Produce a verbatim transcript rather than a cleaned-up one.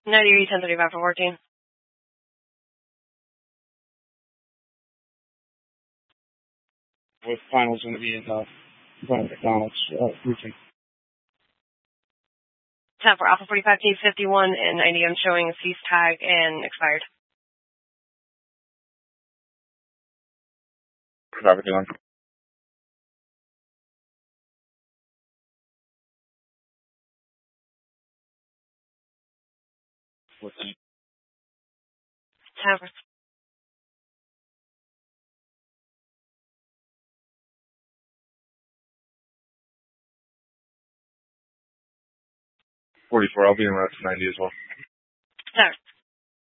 ninety ten thirty-five for fourteen. With finals going to be in uh, front of McDonald's uh, roofing. ten for Alpha forty-five T fifty-one and ninety I'm showing cease tag and expired. Traffic one. What's that? ten for forty-four, I'll be in route to ninety as well. ten.